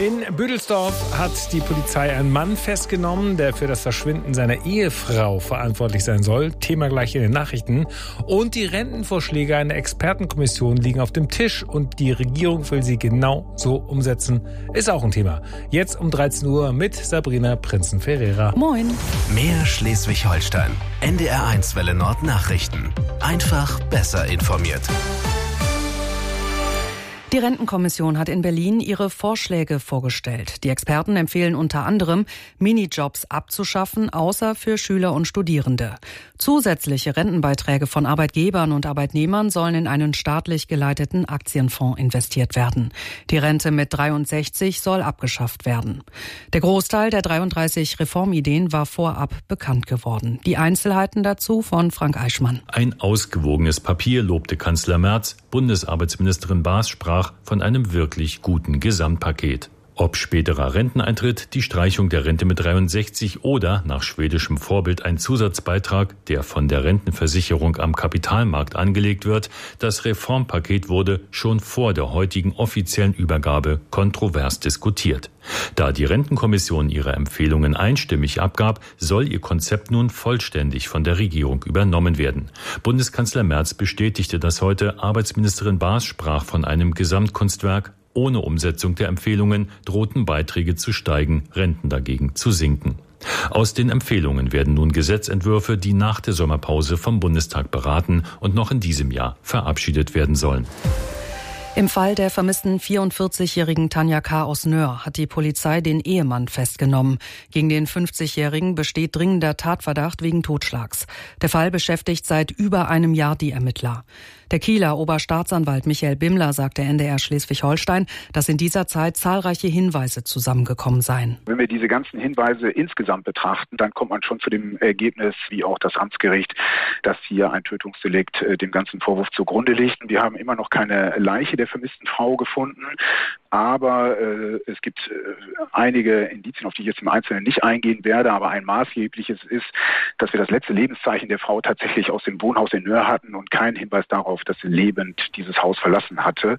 In Büdelsdorf hat die Polizei einen Mann festgenommen, der für das Verschwinden seiner Ehefrau verantwortlich sein soll. Thema gleich in den Nachrichten. Und die Rentenvorschläge einer Expertenkommission liegen auf dem Tisch und die Regierung will sie genau so umsetzen. Ist auch ein Thema. Jetzt um 13 Uhr mit Sabrina Prinzen-Ferreira. Moin. Mehr Schleswig-Holstein. NDR1 Welle Nord Nachrichten. Einfach besser informiert. Die Rentenkommission hat in Berlin ihre Vorschläge vorgestellt. Die Experten empfehlen unter anderem, Minijobs abzuschaffen, außer für Schüler und Studierende. Zusätzliche Rentenbeiträge von Arbeitgebern und Arbeitnehmern sollen in einen staatlich geleiteten Aktienfonds investiert werden. Die Rente mit 63 soll abgeschafft werden. Der Großteil der 33 Reformideen war vorab bekannt geworden. Die Einzelheiten dazu von Frank Eichmann. Ein ausgewogenes Papier, lobte Kanzler Merz. Bundesarbeitsministerin Baas sprach von einem wirklich guten Gesamtpaket. Ob späterer Renteneintritt, die Streichung der Rente mit 63 oder nach schwedischem Vorbild ein Zusatzbeitrag, der von der Rentenversicherung am Kapitalmarkt angelegt wird, das Reformpaket wurde schon vor der heutigen offiziellen Übergabe kontrovers diskutiert. Da die Rentenkommission ihre Empfehlungen einstimmig abgab, soll ihr Konzept nun vollständig von der Regierung übernommen werden. Bundeskanzler Merz bestätigte das heute. Arbeitsministerin Baas sprach von einem Gesamtkunstwerk. Ohne Umsetzung der Empfehlungen drohten Beiträge zu steigen, Renten dagegen zu sinken. Aus den Empfehlungen werden nun Gesetzentwürfe, die nach der Sommerpause vom Bundestag beraten und noch in diesem Jahr verabschiedet werden sollen. Im Fall der vermissten 44-jährigen Tanja K. aus Nöhr hat die Polizei den Ehemann festgenommen. Gegen den 50-Jährigen besteht dringender Tatverdacht wegen Totschlags. Der Fall beschäftigt seit über einem Jahr die Ermittler. Der Kieler Oberstaatsanwalt Michael Bimmler sagte NDR Schleswig-Holstein, dass in dieser Zeit zahlreiche Hinweise zusammengekommen seien. Wenn wir diese ganzen Hinweise insgesamt betrachten, dann kommt man schon zu dem Ergebnis, wie auch das Amtsgericht, dass hier ein Tötungsdelikt dem ganzen Vorwurf zugrunde liegt. Wir haben immer noch keine Leiche der vermissten Frau gefunden, aber es gibt einige Indizien, auf die ich jetzt im Einzelnen nicht eingehen werde, aber ein maßgebliches ist, dass wir das letzte Lebenszeichen der Frau tatsächlich aus dem Wohnhaus in Nöhr hatten und keinen Hinweis darauf, dass sie lebend dieses Haus verlassen hatte.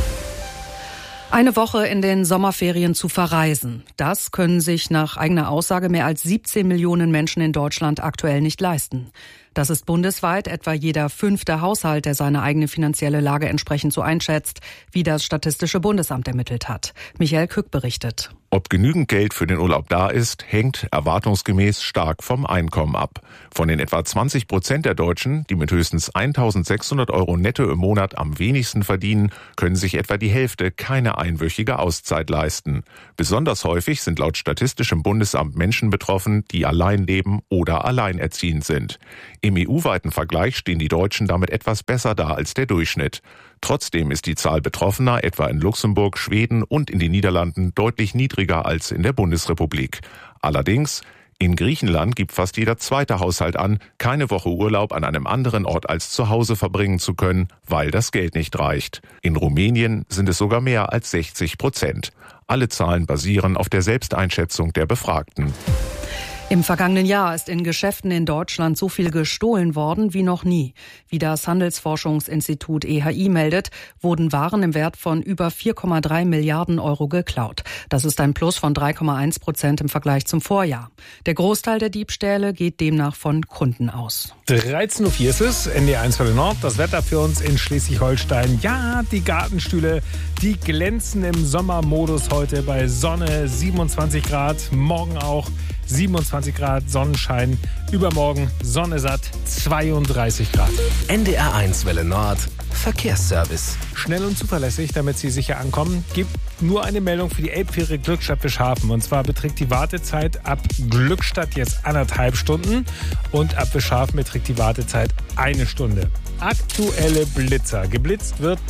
Eine Woche in den Sommerferien zu verreisen, das können sich nach eigener Aussage mehr als 17 Millionen Menschen in Deutschland aktuell nicht leisten. Das ist bundesweit etwa jeder 5. Haushalt, der seine eigene finanzielle Lage entsprechend so einschätzt, wie das Statistische Bundesamt ermittelt hat. Michael Kück berichtet. Ob genügend Geld für den Urlaub da ist, hängt erwartungsgemäß stark vom Einkommen ab. Von den etwa 20% der Deutschen, die mit höchstens 1.600 € netto im Monat am wenigsten verdienen, können sich etwa die Hälfte keine einwöchige Auszeit leisten. Besonders häufig sind laut Statistischem Bundesamt Menschen betroffen, die allein leben oder alleinerziehend sind. Im EU-weiten Vergleich stehen die Deutschen damit etwas besser da als der Durchschnitt. Trotzdem ist die Zahl Betroffener etwa in Luxemburg, Schweden und in den Niederlanden deutlich niedriger als in der Bundesrepublik. Allerdings, in Griechenland gibt fast jeder zweite Haushalt an, keine Woche Urlaub an einem anderen Ort als zu Hause verbringen zu können, weil das Geld nicht reicht. In Rumänien sind es sogar mehr als 60%. Alle Zahlen basieren auf der Selbsteinschätzung der Befragten. Im vergangenen Jahr ist in Geschäften in Deutschland so viel gestohlen worden wie noch nie. Wie das Handelsforschungsinstitut EHI meldet, wurden Waren im Wert von über 4,3 Milliarden € geklaut. Das ist ein Plus von 3,1% im Vergleich zum Vorjahr. Der Großteil der Diebstähle geht demnach von Kunden aus. 13.04 Uhr ist es, NDR1 Welle Nord. Das Wetter für uns in Schleswig-Holstein. Ja, die Gartenstühle, die glänzen im Sommermodus heute bei Sonne, 27 Grad. Morgen auch 27 Grad, Sonnenschein. Übermorgen Sonne satt, 32 Grad. NDR1 Welle Nord, Verkehrsservice. Schnell und zuverlässig, damit Sie sicher ankommen, gibt nur eine Meldung für die Elbfähre Glückstadt-Wischhafen. Und zwar beträgt die Wartezeit ab Glückstadt jetzt 1,5 Stunden und ab Wischhafen beträgt die Wartezeit 1 Stunde. Aktuelle Blitzer. Geblitzt wird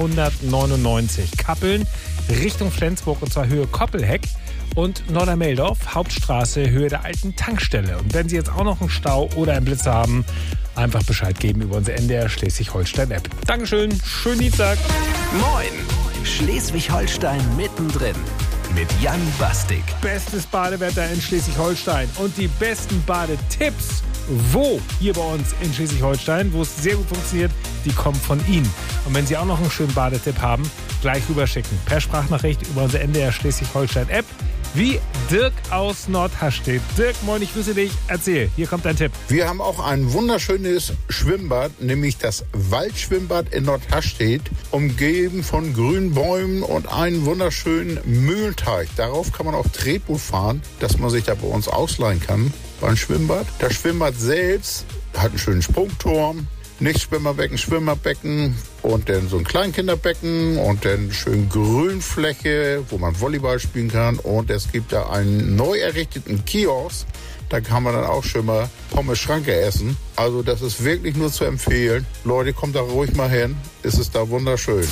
B199 Kappeln Richtung Flensburg und zwar Höhe Koppelheck. Und Nordermeldorf, Hauptstraße, Höhe der alten Tankstelle. Und wenn Sie jetzt auch noch einen Stau oder einen Blitzer haben, einfach Bescheid geben über unsere NDR Schleswig-Holstein-App. Dankeschön, schönen Dienstag. Moin, Schleswig-Holstein mittendrin mit Jan Bastik. Bestes Badewetter in Schleswig-Holstein und die besten Badetipps, wo hier bei uns in Schleswig-Holstein, wo es sehr gut funktioniert, die kommen von Ihnen. Und wenn Sie auch noch einen schönen Badetipp haben, gleich rüberschicken. Per Sprachnachricht über unsere NDR Schleswig-Holstein-App. Wie Dirk aus Nordhastedt. Dirk, moin, ich grüße dich. Erzähl, hier kommt dein Tipp. Wir haben auch ein wunderschönes Schwimmbad, nämlich das Waldschwimmbad in Nordhastedt, umgeben von grünen Bäumen und einen wunderschönen Mühlteich. Darauf kann man auch Tretboot fahren, dass man sich da bei uns ausleihen kann beim Schwimmbad. Das Schwimmbad selbst hat einen schönen Sprungturm, Nichtschwimmerbecken, Schwimmerbecken und dann so ein Kleinkinderbecken und dann schön Grünfläche, wo man Volleyball spielen kann. Und es gibt da einen neu errichteten Kiosk. Da kann man dann auch schon mal Pommes Schranke essen. Also das ist wirklich nur zu empfehlen. Leute, kommt da ruhig mal hin. Es ist da wunderschön.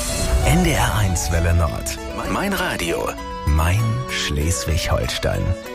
NDR 1 Welle Nord. Mein Radio. Mein Schleswig-Holstein.